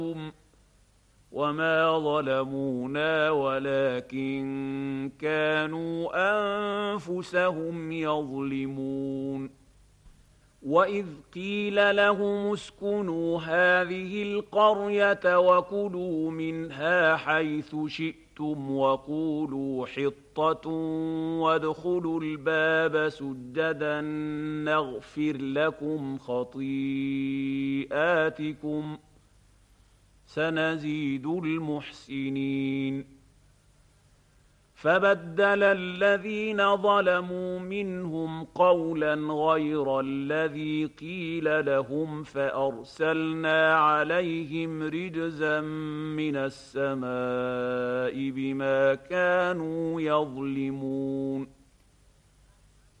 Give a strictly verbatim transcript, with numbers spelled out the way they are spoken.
وما ظلمونا ولكن كانوا أنفسهم يظلمون وإذ قيل لهم اسكنوا هذه القرية وكلوا منها حيث شئتم وقولوا حطة وادخلوا الباب سجدا نغفر لكم خطيئاتكم سنزيد المحسنين فبدل الذين ظلموا منهم قولا غير الذي قيل لهم فأرسلنا عليهم رجزا من السماء بما كانوا يظلمون